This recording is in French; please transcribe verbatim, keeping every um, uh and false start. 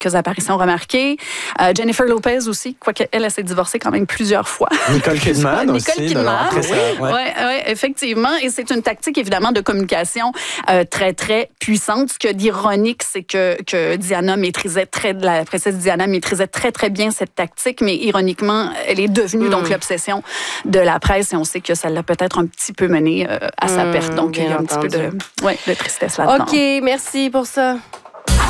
quelques apparitions remarquées. Euh, Jennifer Lopez aussi, quoique elle, elle s'est divorcée quand même plusieurs fois. Nicole Kidman aussi. Nicole Kidman, oui, ouais. Ouais, ouais, effectivement. Et c'est une tactique, évidemment, de communication euh, très, très puissante. Ce qu'il y a d'ironique, c'est que, que Diana maîtrisait très, la princesse Diana maîtrisait très, très bien cette tactique, mais ironiquement, elle est devenue mm. donc l'obsession de la presse et on sait que ça l'a peut-être un petit peu menée euh, à sa mm, perte. Donc, il y a un entendu. petit peu de, ouais, de tristesse là-dedans. OK, merci pour ça.